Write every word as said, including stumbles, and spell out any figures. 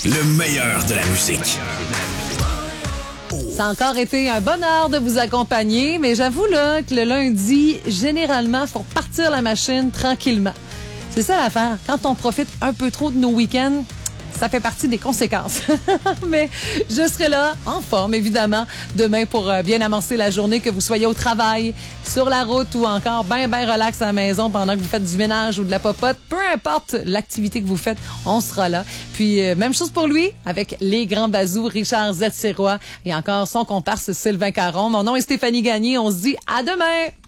Le meilleur de la musique. Ça a encore été un bonheur de vous accompagner, mais j'avoue là que le lundi, généralement, faut partir la machine tranquillement. C'est ça l'affaire. Quand on profite un peu trop de nos week-ends, ça fait partie des conséquences. Mais je serai là, en forme, évidemment, demain pour bien amorcer la journée, que vous soyez au travail, sur la route ou encore bien, bien relax à la maison pendant que vous faites du ménage ou de la popote. Peu importe l'activité que vous faites, on sera là. Puis, euh, même chose pour lui, avec les grands bazous, Richard Zettirois et encore son comparse Sylvain Caron. Mon nom est Stéphanie Gagné. On se dit à demain!